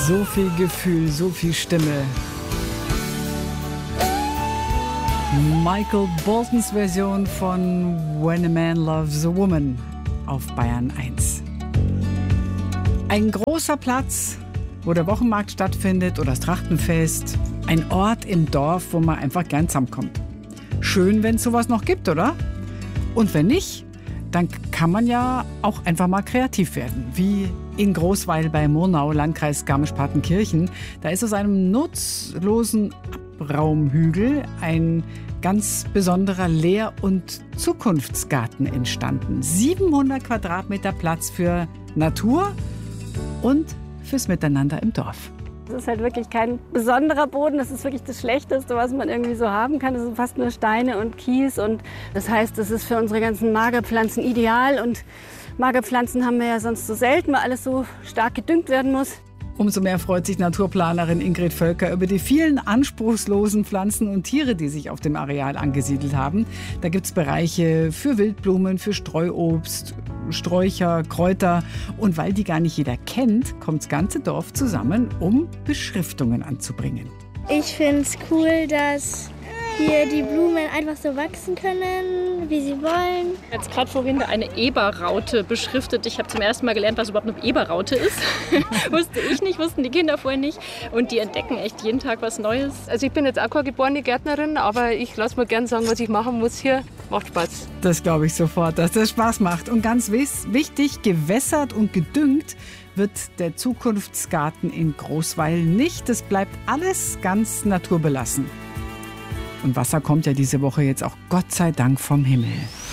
So viel Gefühl, so viel Stimme. Michael Boltons Version von When a Man Loves a Woman auf Bayern 1. Ein großer Platz, wo der Wochenmarkt stattfindet oder das Trachtenfest. Ein Ort im Dorf, wo man einfach gern zusammenkommt. Schön, wenn es sowas noch gibt, oder? Und wenn nicht, dann kann man ja auch einfach mal kreativ werden. Wie in Großweil bei Murnau, Landkreis Garmisch-Partenkirchen. Da ist aus einem nutzlosen Abraumhügel ein ganz besonderer Lehr- und Zukunftsgarten entstanden. 700 Quadratmeter Platz für Natur und fürs Miteinander im Dorf. Das ist halt wirklich kein besonderer Boden, das ist wirklich das Schlechteste, was man irgendwie so haben kann. Das sind fast nur Steine und Kies und das heißt, das ist für unsere ganzen Magerpflanzen ideal und Magerpflanzen haben wir ja sonst so selten, weil alles so stark gedüngt werden muss. Umso mehr freut sich Naturplanerin Ingrid Völker über die vielen anspruchslosen Pflanzen und Tiere, die sich auf dem Areal angesiedelt haben. Da gibt es Bereiche für Wildblumen, für Streuobst, Sträucher, Kräuter. Und weil die gar nicht jeder kennt, kommt das ganze Dorf zusammen, um Beschriftungen anzubringen. Ich finde es cool, dass hier die Blumen einfach so wachsen können, wie sie wollen. Jetzt gerade vorhin eine Eberraute beschriftet. Ich habe zum ersten Mal gelernt, was überhaupt eine Eberraute ist. Wusste ich nicht, wussten die Kinder vorher nicht. Und die entdecken echt jeden Tag was Neues. Also ich bin jetzt auch keine geborene Gärtnerin, aber ich lasse mir gern sagen, was ich machen muss hier. Macht Spaß. Das glaube ich sofort, dass das Spaß macht. Und ganz wichtig, gewässert und gedüngt wird der Zukunftsgarten in Großweil nicht. Es bleibt alles ganz naturbelassen. Und Wasser kommt ja diese Woche jetzt auch Gott sei Dank vom Himmel.